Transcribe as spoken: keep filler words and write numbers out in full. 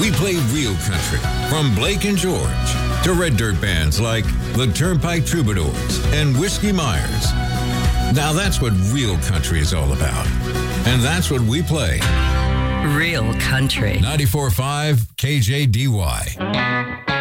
We play real country, from Blake and George to red dirt bands like the Turnpike Troubadours and Whiskey Myers. Now that's what real country is all about. And that's what we play. Real country. ninety-four point five K J D Y.